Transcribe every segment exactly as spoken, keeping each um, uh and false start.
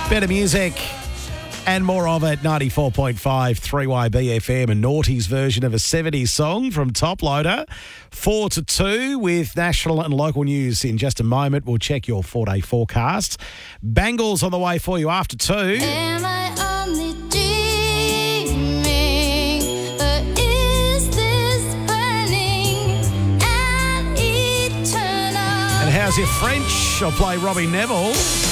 Better music and more of it. ninety-four point five three Y B F M, a noughties version of a seventies song from Top Loader. Four to two with national and local news in just a moment. We'll check your four-day forecast. Bangles on the way for you after two. Am I only dreaming, or is this burning and eternal? And how's your French? I'll play Robbie Neville.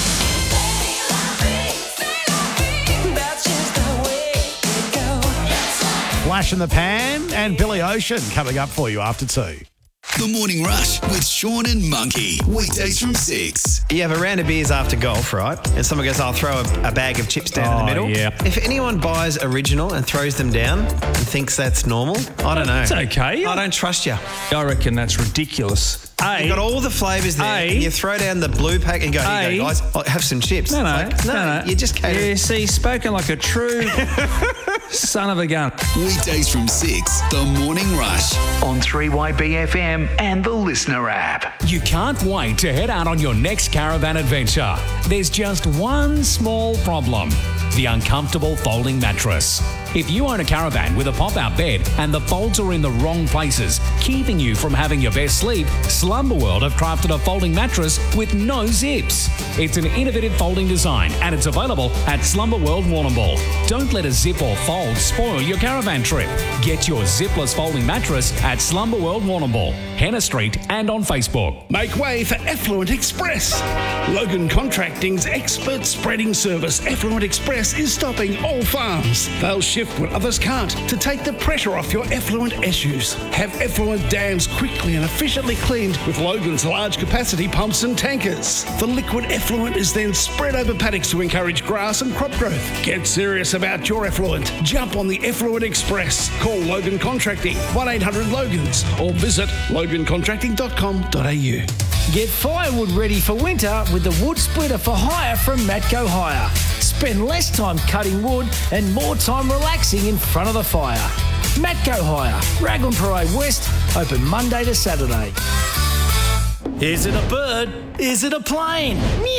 Flash in the Pan and Billy Ocean coming up for you after two. The Morning Rush with Sean and Monkey. Weekdays from six. You have a round of beers after golf, right? And someone goes, I'll throw a, a bag of chips down in the middle. yeah. If anyone buys original and throws them down and thinks that's normal, I don't know. It's okay. I don't trust you. I reckon that's ridiculous. A, You've got all the flavours there, A, and you throw down the blue pack and go, here you A, go, guys, I'll have some chips. No, no, It's like, no, no. You just can't. Yeah, see, spoken like a true son of a gun. Weekdays from six. The Morning Rush. On three Y B F M and the Listener app. You can't wait to head out on your next caravan adventure. There's just one small problem: the uncomfortable folding mattress. If you own a caravan with a pop-out bed and the folds are in the wrong places, keeping you from having your best sleep, Slumberworld have crafted a folding mattress with no zips. It's an innovative folding design and it's available at Slumberworld Warrnambool. Don't let a zip or fold spoil your caravan trip. Get your zipless folding mattress at Slumberworld Warrnambool, Henna Street and on Facebook. Make way for Effluent Express. Logan Contracting's expert spreading service, Effluent Express, is stopping all farms. They'll shift what others can't to take the pressure off your effluent issues. Have effluent dams quickly and efficiently cleaned with Logan's large capacity pumps and tankers. The liquid effluent is then spread over paddocks to encourage grass and crop growth. Get serious about your effluent. Jump on the Effluent Express. Call Logan Contracting, one eight hundred Logans, or visit logan contracting dot com dot a u. Get firewood ready for winter with the wood splitter for hire from Matco Hire. Spend less time cutting wood and more time relaxing in front of the fire. Matco Hire, Raglan Parade West, open Monday to Saturday. Is it a bird? Is it a plane?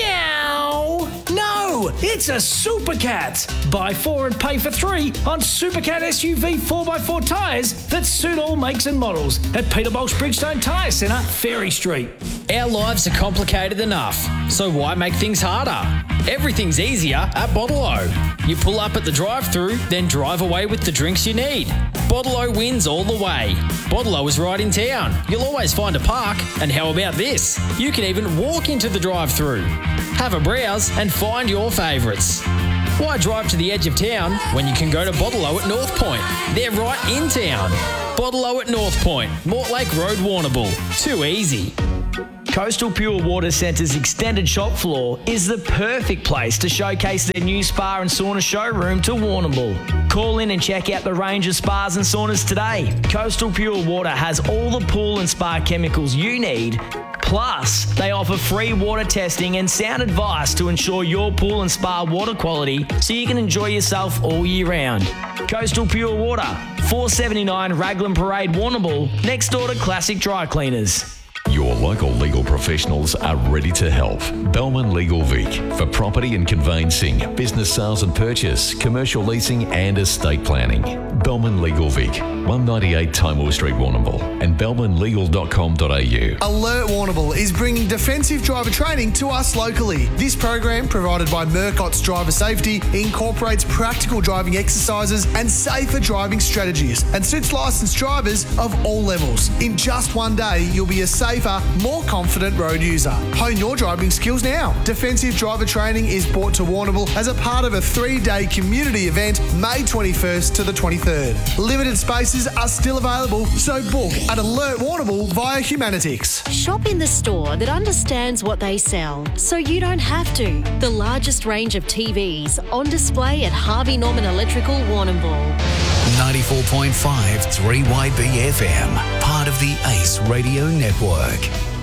Meow! No, it's a Supercat. Buy four and pay for three on Supercat S U V four by four tyres that suit all makes and models at Peterbolt's Bridgestone Tyre Centre, Ferry Street. Our lives are complicated enough, so why make things harder? Everything's easier at Bottle-O. You pull up at the drive-thru, then drive away with the drinks you need. Bottle-O wins all the way. Bottle-O is right in town. You'll always find a park, and how about this? You can even walk into the drive-thru. Have a browse and find your favourites. Why drive to the edge of town when you can go to Bottle-O at North Point? They're right in town. Bottle-O at North Point, Mortlake Road, Warrnambool. Too easy. Coastal Pure Water Centre's extended shop floor is the perfect place to showcase their new spa and sauna showroom to Warrnambool. Call in and check out the range of spas and saunas today. Coastal Pure Water has all the pool and spa chemicals you need. Plus, they offer free water testing and sound advice to ensure your pool and spa water quality so you can enjoy yourself all year round. Coastal Pure Water, four seventy-nine Raglan Parade, Warrnambool, next door to Classic Dry Cleaners. Your local legal professionals are ready to help. Bellman Legal Vic for property and conveyancing, business sales and purchase, commercial leasing and estate planning. Bellman Legal Vic, one ninety-eight Timewell Street, Warrnambool and bellman legal dot com dot a u. Alert Warrnambool is bringing defensive driver training to us locally. This program, provided by Murcott's Driver Safety, incorporates practical driving exercises and safer driving strategies and suits licensed drivers of all levels. In just one day, you'll be a safer, more confident road user. Hone your driving skills now. Defensive driver training is brought to Warrnambool as a part of a three-day community event, May twenty-first to the twenty-third. Limited spaces are still available, so book at Alert Warrnambool via Humanitix. Shop in the store that understands what they sell, so you don't have to. The largest range of T Vs on display at Harvey Norman Electrical, Warrnambool. ninety-four point five three Y B F M, part of the Ace Radio Network.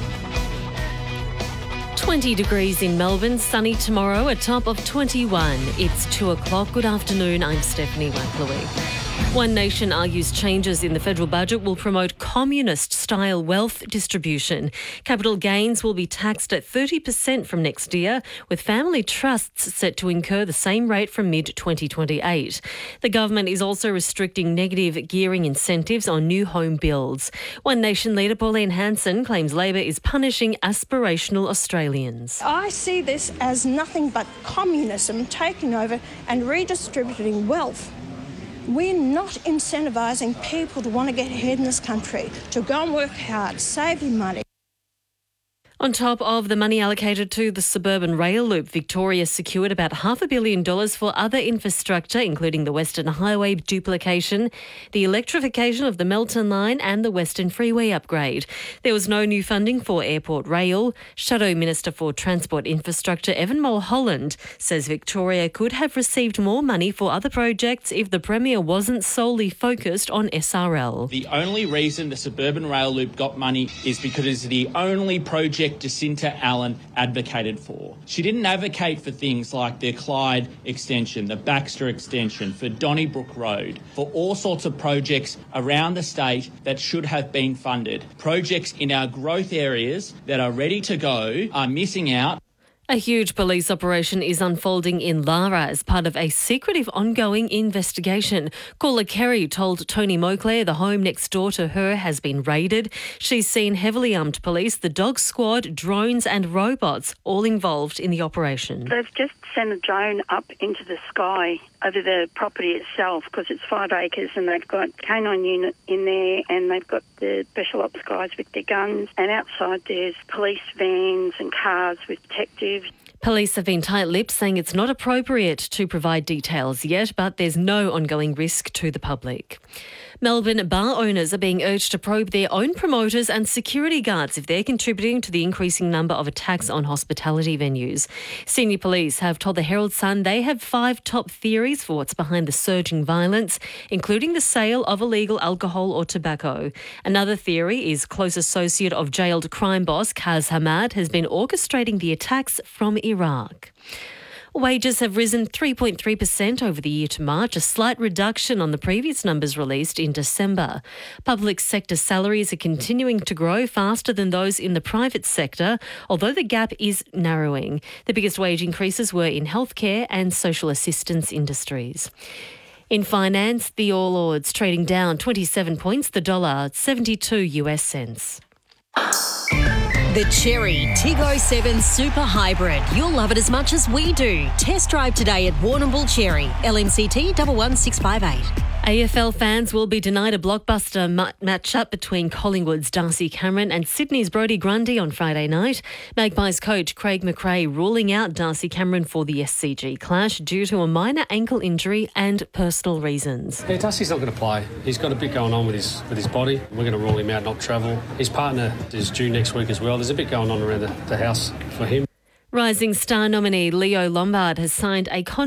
twenty degrees in Melbourne, sunny tomorrow, a top of twenty-one. It's two o'clock. Good afternoon, I'm Stephanie Wacklowy. One Nation argues changes in the federal budget will promote communist-style wealth distribution. Capital gains will be taxed at thirty percent from next year, with family trusts set to incur the same rate from mid twenty twenty-eight. The government is also restricting negative gearing incentives on new home builds. One Nation leader Pauline Hanson claims Labor is punishing aspirational Australians. I see this as nothing but communism taking over and redistributing wealth. We're not incentivising people to want to get ahead in this country, to go and work hard, save your money. On top of the money allocated to the suburban rail loop, Victoria secured about half a billion dollars for other infrastructure, including the Western Highway duplication, the electrification of the Melton Line and the Western Freeway upgrade. There was no new funding for Airport Rail. Shadow Minister for Transport Infrastructure Evan Mulholland says Victoria could have received more money for other projects if the Premier wasn't solely focused on S R L. The only reason the suburban rail loop got money is because it's the only project Jacinta Allen advocated for. She didn't advocate for things like the Clyde extension, the Baxter extension, for Donnybrook Road, for all sorts of projects around the state that should have been funded. Projects in our growth areas that are ready to go are missing out. A huge police operation is unfolding in Lara as part of a secretive ongoing investigation. Caller Kerry told Tony Moclair the home next door to her has been raided. She's seen heavily armed police, the dog squad, drones and robots all involved in the operation. They've just sent a drone up into the sky over the property itself because it's five acres and they've got canine unit in there and they've got the special ops guys with their guns, and outside there's police vans and cars with detectives. Police have been tight-lipped, saying it's not appropriate to provide details yet, but there's no ongoing risk to the public. Melbourne bar owners are being urged to probe their own promoters and security guards if they're contributing to the increasing number of attacks on hospitality venues. Senior police have told the Herald Sun they have five top theories for what's behind the surging violence, including the sale of illegal alcohol or tobacco. Another theory is close associate of jailed crime boss Kaz Hamad has been orchestrating the attacks from Iraq. Wages have risen three point three percent over the year to March, a slight reduction on the previous numbers released in December. Public sector salaries are continuing to grow faster than those in the private sector, although the gap is narrowing. The biggest wage increases were in healthcare and social assistance industries. In finance, the All Ords trading down twenty-seven points, the dollar seventy-two US cents. The Cherry Tiggo seven Super Hybrid. You'll love it as much as we do. Test drive today at Warrnambool Cherry. L M C T one one six five eight. A F L fans will be denied a blockbuster ma- match-up between Collingwood's Darcy Cameron and Sydney's Brodie Grundy on Friday night. Magpies coach Craig McRae ruling out Darcy Cameron for the S C G clash due to a minor ankle injury and personal reasons. Yeah, Darcy's not going to play. He's got a bit going on with his with his body. We're going to rule him out, not travel. His partner is due next week as well. There's a bit going on around the, the house for him. Rising Star nominee Leo Lombard has signed a contract